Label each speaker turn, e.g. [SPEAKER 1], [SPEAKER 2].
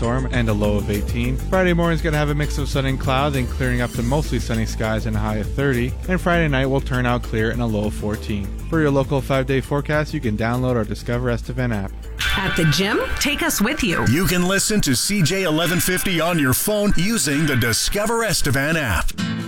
[SPEAKER 1] thunderstorm and a low of 18. Friday morning's going to have a mix of sun and clouds and clearing up to mostly sunny skies and a high of 30. And Friday night will turn out clear and a low of 14. For your local 5-day forecast, you can download our Discover Estevan app.
[SPEAKER 2] At the gym, take us with you.
[SPEAKER 3] You can listen to CJ 1150 on your phone using the Discover Estevan app.